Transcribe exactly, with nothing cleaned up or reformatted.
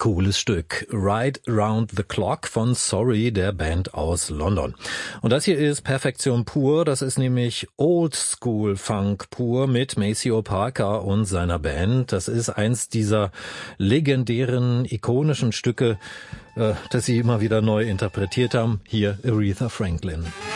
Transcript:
cooles Stück. Right Round the Clock von Sorry, der Band aus London. Und das hier ist Perfektion pur. Das ist nämlich Old School Funk pur mit Maceo Parker und seiner Band. Das ist eins dieser legendären, ikonischen Stücke, äh, das sie immer wieder neu interpretiert haben. Hier Aretha Franklin.